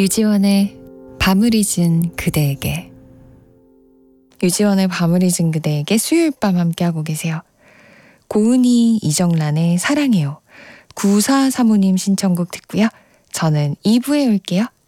유지원의 밤을 잊은 그대에게. 유지원의 밤을 잊은 그대에게 수요일 밤 함께하고 계세요. 고은이 이정란의 사랑해요. 9435님 신청곡 듣고요. 저는 2부에 올게요.